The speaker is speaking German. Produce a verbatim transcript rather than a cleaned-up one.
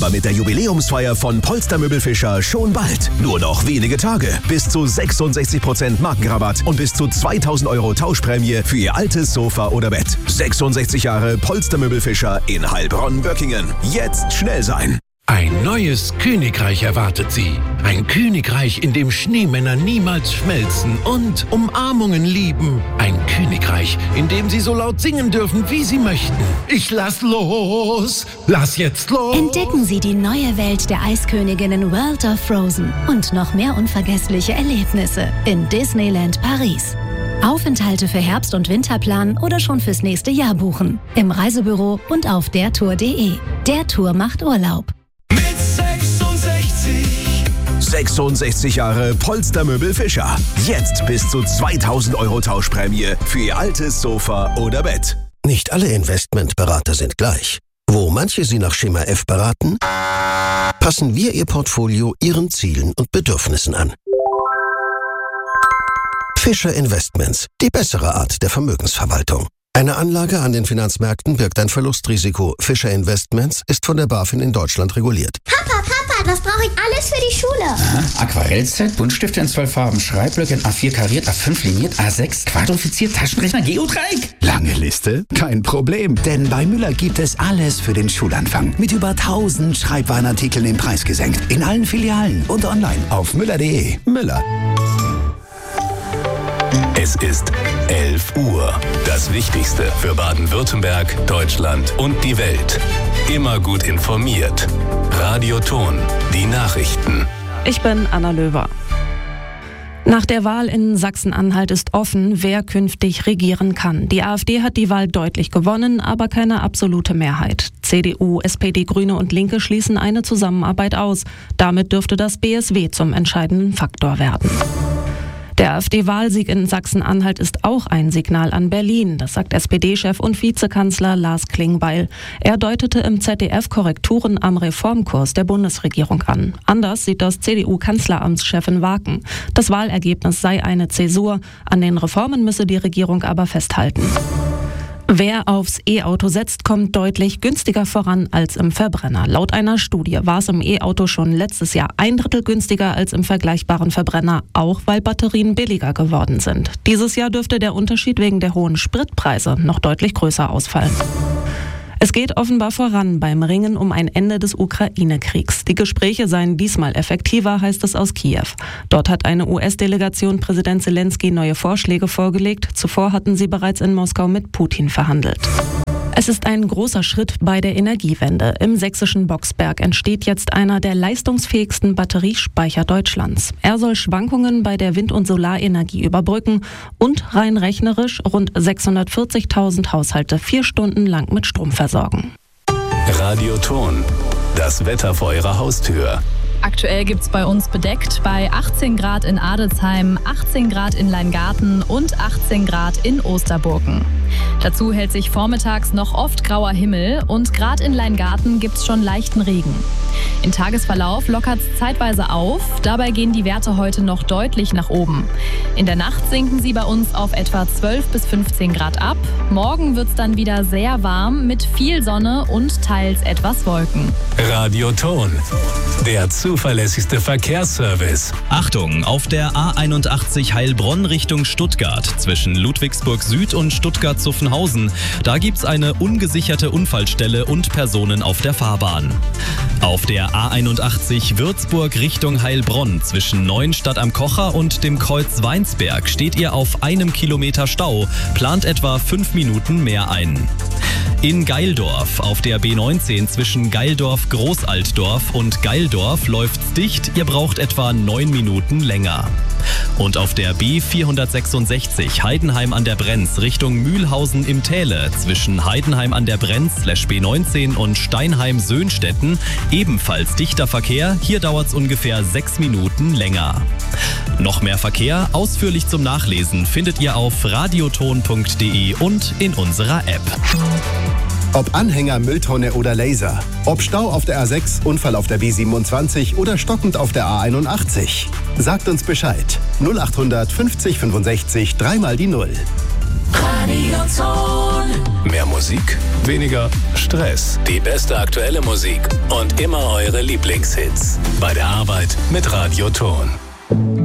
Aber mit der Jubiläumsfeier von Polstermöbel Fischer schon bald. Nur noch wenige Tage. Bis zu sechsundsechzig Prozent Markenrabatt und bis zu zweitausend Euro Tauschprämie für Ihr altes Sofa oder Bett. sechsundsechzig Jahre Polstermöbel Fischer in Heilbronn-Böckingen. Jetzt schnell sein. Ein neues Königreich erwartet Sie. Ein Königreich, in dem Schneemänner niemals schmelzen und Umarmungen lieben. Ein Königreich, in dem Sie so laut singen dürfen, wie Sie möchten. Ich lass los! Lass jetzt los! Entdecken Sie die neue Welt der Eisköniginnen World of Frozen und noch mehr unvergessliche Erlebnisse in Disneyland Paris. Aufenthalte für Herbst- und Winter planen oder schon fürs nächste Jahr buchen. Im Reisebüro und auf der tour punkt de. Der Tour macht Urlaub. sechsundsechzig Jahre Polstermöbel Fischer. Jetzt bis zu zweitausend Euro Tauschprämie für Ihr altes Sofa oder Bett. Nicht alle Investmentberater sind gleich. Wo manche Sie nach Schema F beraten, passen wir Ihr Portfolio Ihren Zielen und Bedürfnissen an. Fischer Investments, die bessere Art der Vermögensverwaltung. Eine Anlage an den Finanzmärkten birgt ein Verlustrisiko. Fischer Investments ist von der BaFin in Deutschland reguliert. Papa, Papa, was brauche ich alles für die Schule? Aha, Aquarellset, Buntstifte in zwölf Farben, Schreibblöcke in A vier kariert, A fünf liniert, A sechs quadrifiziert, Taschenrechner, Geodreieck. Lange Liste? Kein Problem, denn bei Müller gibt es alles für den Schulanfang. Mit über tausend Schreibwarenartikeln im Preis gesenkt. In allen Filialen und online auf müller punkt de. Müller. Es ist elf Uhr. Das Wichtigste für Baden-Württemberg, Deutschland und die Welt. Immer gut informiert. Radio Ton, die Nachrichten. Ich bin Anna Löwer. Nach der Wahl in Sachsen-Anhalt ist offen, wer künftig regieren kann. Die AfD hat die Wahl deutlich gewonnen, aber keine absolute Mehrheit. C D U, S P D, Grüne und Linke schließen eine Zusammenarbeit aus. Damit dürfte das B S W zum entscheidenden Faktor werden. Der AfD-Wahlsieg in Sachsen-Anhalt ist auch ein Signal an Berlin, das sagt S P D-Chef und Vizekanzler Lars Klingbeil. Er deutete im Z D F Korrekturen am Reformkurs der Bundesregierung an. Anders sieht das C D U-Kanzleramtschefin Waken. Das Wahlergebnis sei eine Zäsur, an den Reformen müsse die Regierung aber festhalten. Wer aufs E-Auto setzt, kommt deutlich günstiger voran als im Verbrenner. Laut einer Studie war es im E-Auto schon letztes Jahr ein Drittel günstiger als im vergleichbaren Verbrenner, auch weil Batterien billiger geworden sind. Dieses Jahr dürfte der Unterschied wegen der hohen Spritpreise noch deutlich größer ausfallen. Es geht offenbar voran beim Ringen um ein Ende des Ukraine-Kriegs. Die Gespräche seien diesmal effektiver, heißt es aus Kiew. Dort hat eine U S-Delegation Präsident Zelensky neue Vorschläge vorgelegt. Zuvor hatten sie bereits in Moskau mit Putin verhandelt. Es ist ein großer Schritt bei der Energiewende. Im sächsischen Boxberg entsteht jetzt einer der leistungsfähigsten Batteriespeicher Deutschlands. Er soll Schwankungen bei der Wind- und Solarenergie überbrücken und rein rechnerisch rund sechshundertvierzigtausend Haushalte vier Stunden lang mit Strom versorgen. Radio Ton, das Wetter vor Ihrer Haustür. Aktuell gibt's bei uns bedeckt bei achtzehn Grad in Adelsheim, achtzehn Grad in Leingarten und achtzehn Grad in Osterburgen. Dazu hält sich vormittags noch oft grauer Himmel und gerade in Leingarten gibt's schon leichten Regen. Im Tagesverlauf lockert's zeitweise auf, dabei gehen die Werte heute noch deutlich nach oben. In der Nacht sinken sie bei uns auf etwa zwölf bis fünfzehn Grad ab. Morgen wird's dann wieder sehr warm mit viel Sonne und teils etwas Wolken. Radio Ton, der zuverlässigste Verkehrsservice. Achtung, auf der A einundachtzig Heilbronn Richtung Stuttgart zwischen Ludwigsburg Süd und Stuttgart-Zuffenhausen. Da gibt's eine ungesicherte Unfallstelle und Personen auf der Fahrbahn. Auf der A einundachtzig Würzburg Richtung Heilbronn zwischen Neuenstadt am Kocher und dem Kreuz Weinsberg steht ihr auf einem Kilometer Stau, plant etwa fünf Minuten mehr ein. In Geildorf auf der B neunzehn zwischen Geildorf-Großaltdorf und Geildorf läuft's dicht, ihr braucht etwa neun Minuten länger. Und auf der B vierhundertsechsundsechzig Heidenheim an der Brenz Richtung Mühlhausen im Täle zwischen Heidenheim an der Brenz slash B neunzehn und Steinheim-Söhnstetten ebenfalls dichter Verkehr, hier dauert's ungefähr sechs Minuten länger. Noch mehr Verkehr, ausführlich zum Nachlesen, findet ihr auf radioton punkt de und in unserer App. Ob Anhänger, Mülltonne oder Laser. Ob Stau auf der A sechs, Unfall auf der B siebenundzwanzig oder stockend auf der A einundachtzig. Sagt uns Bescheid. null achthundert fünfzig fünfundsechzig, dreimal die Null. Radioton. Mehr Musik, weniger Stress. Die beste aktuelle Musik und immer eure Lieblingshits. Bei der Arbeit mit Radioton.